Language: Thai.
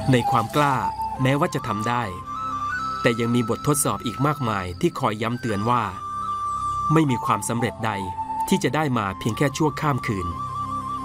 ในความกล้าแม้ว่าจะทำได้แต่ยังมีบททดสอบอีกมากมายที่คอยย้ำเตือนว่าไม่มีความสำเร็จใดที่จะได้มาเพียงแค่ชั่วข้ามคืน